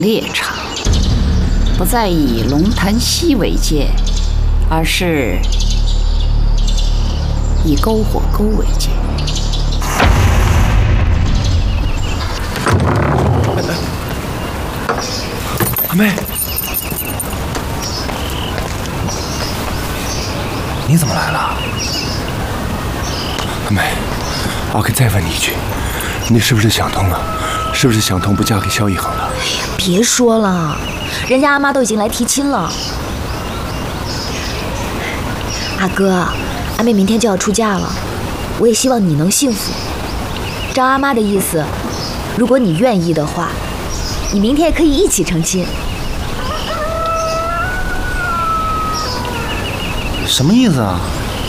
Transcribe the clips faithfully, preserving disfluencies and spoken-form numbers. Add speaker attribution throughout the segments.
Speaker 1: 猎场，不再以龙潭溪为界，而是以篝火沟为界。
Speaker 2: 阿妹，你怎么来了？阿妹，阿哥再问你一句，你是不是想通了？是不是想通不嫁给萧一恒了？
Speaker 3: 别说了，人家阿妈都已经来提亲了。阿哥，阿妹明天就要出嫁了，我也希望你能幸福。照阿妈的意思，如果你愿意的话，你明天也可以一起成亲。
Speaker 2: 什么意思啊？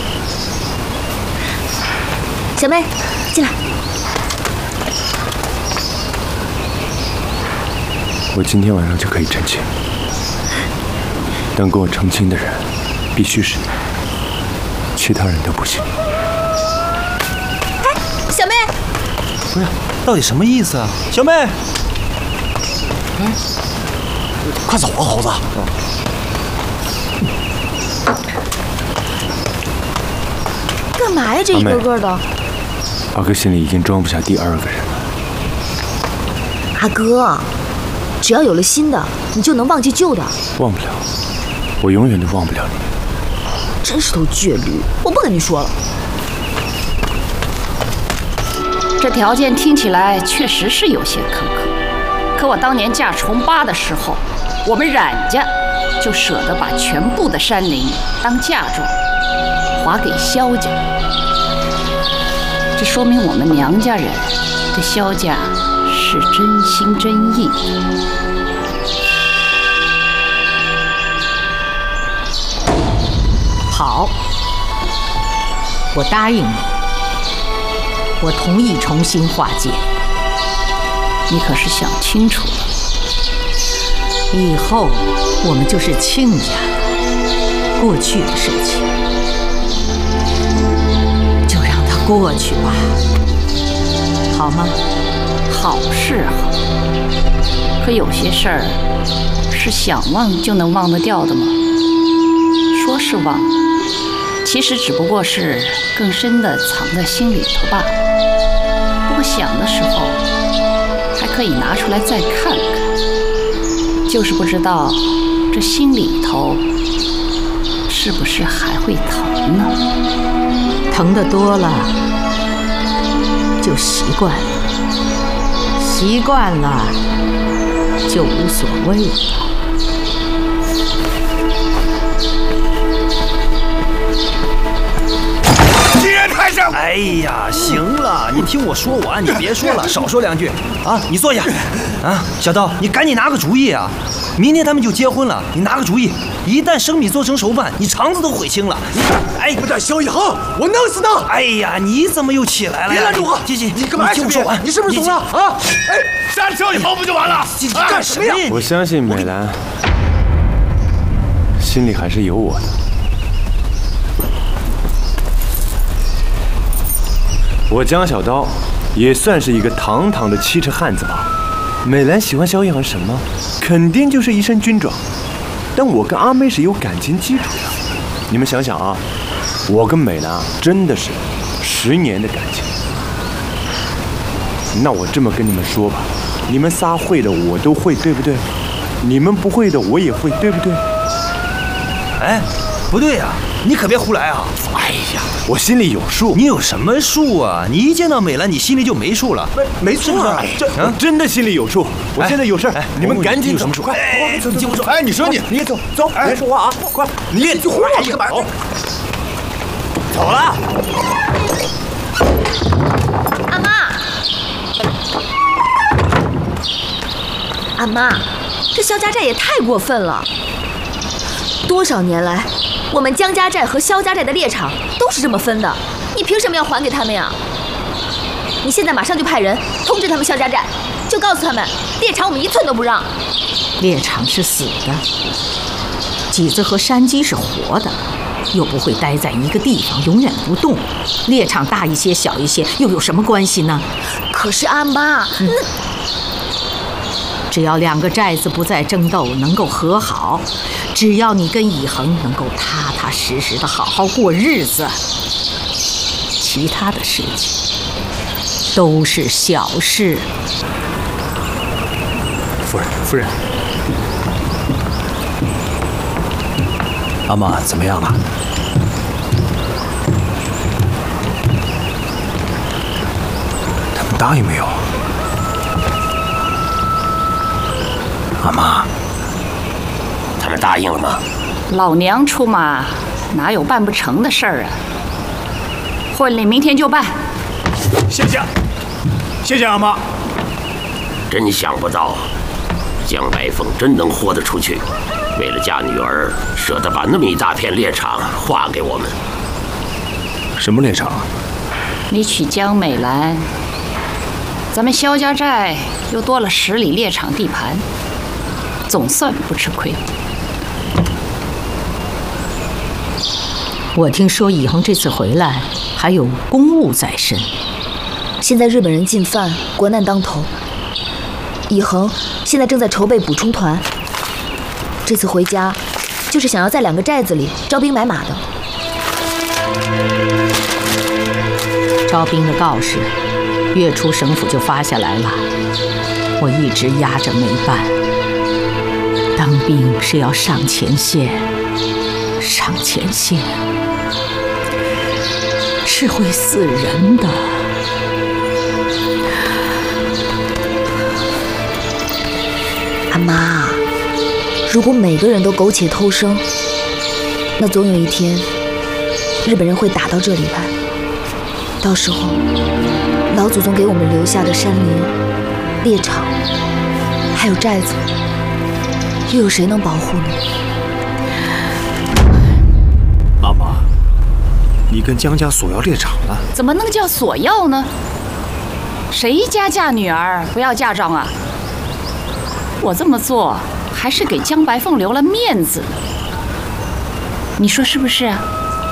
Speaker 3: 小妹，进来。
Speaker 2: 我今天晚上就可以成亲，但跟我成亲的人必须是你，其他人都不行。
Speaker 3: 哎，小妹，
Speaker 2: 不是，到底什么意思啊？小妹，哎，快走啊，猴子！
Speaker 3: 干嘛呀？这一个个的。
Speaker 2: 阿哥心里已经装不下第二个人了。
Speaker 3: 阿哥，只要有了新的，你就能忘记旧的。
Speaker 2: 忘不了，我永远都忘不了你。
Speaker 3: 真是头倔驴，我不跟你说了。
Speaker 1: 这条件听起来确实是有些苛刻，可我当年嫁重八的时候，我们冉家就舍得把全部的山林当嫁妆划给萧家，这说明我们娘家人对萧家是真心真意的。
Speaker 4: 好，我答应你，我同意重新划界。
Speaker 1: 你可是想清楚了？
Speaker 4: 以后我们就是亲家了，过去的事情就让它过去吧，好吗？
Speaker 1: 好是好，可有些事儿是想忘就能忘得掉的吗？说是忘了，其实只不过是更深的藏在心里头罢了。不过想的时候还可以拿出来再看看，就是不知道这心里头是不是还会疼呢？
Speaker 4: 疼得多了就习惯了，习惯了就无所谓了。
Speaker 5: 哎呀，行了，你听我说完，你别说了，少说两句啊！你坐下。啊，小刀，你赶紧拿个主意啊！明天他们就结婚了，你拿个主意。一旦生米做成熟饭，你肠子都悔青了。哎，
Speaker 6: 不但萧一恒，我弄死他！
Speaker 5: 哎呀，你怎么又起来了呀？
Speaker 6: 别拦住我！
Speaker 5: 姐姐，
Speaker 6: 你干嘛？
Speaker 5: 听我说完，
Speaker 6: 你是不是怂了啊？哎，
Speaker 7: 杀了萧以恒不就完了？
Speaker 5: 你干什么呀？
Speaker 2: 我相信美兰心里还是有我的。我江小刀也算是一个堂堂的七尺汉子吧。美兰喜欢萧一恒什么？肯定就是一身军装。但我跟阿妹是有感情基础的。你们想想啊，我跟美兰啊，真的是十年的感情。那我这么跟你们说吧，你们仨会的我都会，对不对？你们不会的我也会，对不对？
Speaker 5: 哎，不对呀、啊，你可别胡来啊！
Speaker 2: 哎呀，我心里有数。
Speaker 5: 你有什么数啊？你一见到美兰，你心里就没数了。
Speaker 6: 没错啊，
Speaker 2: 这我真的心里有数。我现在有事儿，你们赶紧走，快！
Speaker 5: 哎，你听我说，
Speaker 6: 哎，你说你，
Speaker 2: 你走走，别说话啊，快！
Speaker 6: 你也就胡来一个板。
Speaker 5: 走了。
Speaker 3: 阿妈，阿妈，这萧家寨也太过分了。多少年来，我们江家寨和萧家寨的猎场都是这么分的，你凭什么要还给他们呀？你现在马上就派人通知他们萧家寨，就告诉他们，猎场我们一寸都不让。
Speaker 4: 猎场是死的，麂子和山鸡是活的，又不会待在一个地方永远不动。猎场大一些小一些又有什么关系呢？
Speaker 3: 可是阿妈，
Speaker 4: 嗯、
Speaker 3: 那
Speaker 4: 只要两个寨子不再争斗，能够和好，只要你跟以恒能够踏踏实实的好好过日子，其他的事情都是小事。
Speaker 6: 夫人，夫人，阿妈怎么样了？他们答应没有？阿妈，
Speaker 8: 他们答应了吗？
Speaker 1: 老娘出马，哪有办不成的事儿啊？婚礼明天就办。
Speaker 7: 谢谢，谢谢阿妈。
Speaker 8: 真想不到，江白凤真能豁得出去，为了嫁女儿，舍得把那么一大片猎场划给我们。
Speaker 6: 什么猎场？
Speaker 1: 你娶江美兰，咱们萧家寨又多了十里猎场地盘，总算不吃亏。
Speaker 4: 我听说以恒这次回来还有公务在身。
Speaker 3: 现在日本人进犯，国难当头。以恒现在正在筹备补充团，这次回家就是想要在两个寨子里招兵买马的。
Speaker 4: 招兵的告示，月初省府就发下来了，我一直压着没办。当兵是要上前线，上前线是会死人的。
Speaker 3: 阿妈，如果每个人都苟且偷生，那总有一天，日本人会打到这里来。到时候，老祖宗给我们留下的山林、猎场，还有寨子，又有谁能保护呢？
Speaker 6: 阿妈，你跟江家索要猎场了？
Speaker 1: 怎么能叫索要呢？谁家嫁女儿不要嫁妆啊？我这么做还是给江白凤留了面子，你说是不是啊？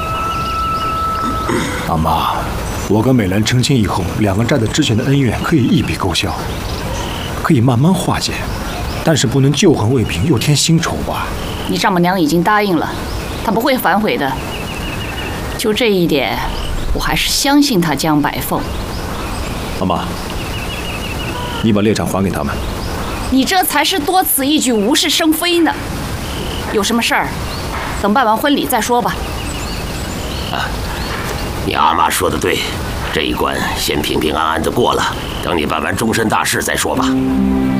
Speaker 6: 阿妈，我跟美兰成亲以后，两个寨子之前的恩怨可以一笔勾销，可以慢慢化解，但是不能旧恨未平又添新仇吧？
Speaker 1: 你丈母娘已经答应了，她不会反悔的。就这一点，我还是相信她江白凤。
Speaker 6: 阿妈，你把猎场还给他们。
Speaker 1: 你这才是多此一举，无事生非呢。有什么事儿，等办完婚礼再说吧。
Speaker 8: 啊，你阿妈说的对，这一关先平平安安的过了，等你办完终身大事再说吧。